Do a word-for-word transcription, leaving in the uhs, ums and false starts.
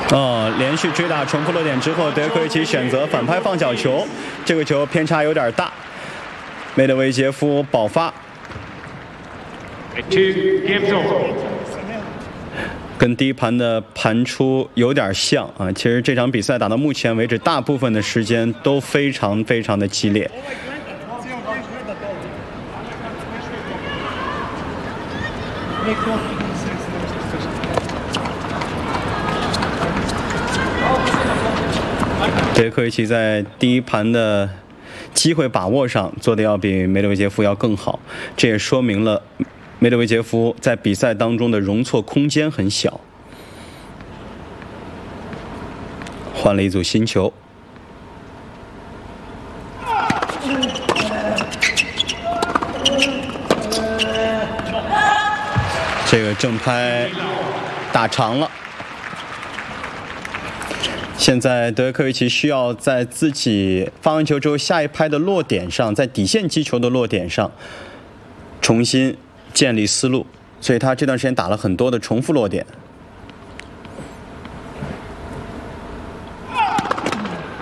哦，连续追打重复落点之后，德科维奇选择反拍放角球，这个球偏差有点大，梅德韦杰夫爆发。跟第一盘的盘出有点像啊，其实这场比赛打到目前为止，大部分的时间都非常非常的激烈。德科维奇在第一盘的机会把握上做的要比梅德韦杰夫要更好，这也说明了梅德韦杰夫在比赛当中的容错空间很小。换了一组新球，这个正拍打长了。现在德科维奇需要在自己发完球之后下一拍的落点上，在底线击球的落点上重新建立思路，所以他这段时间打了很多的重复落点。